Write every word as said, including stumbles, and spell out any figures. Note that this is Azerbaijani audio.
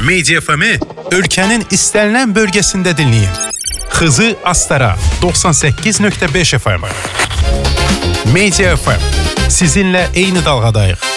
Media F M-i ölkənin istənilən bölgəsində dinləyin. Xızı Astara doxsan səkkiz nöqtə beş F M. Media F M, sizinlə eyni dalğadayıq.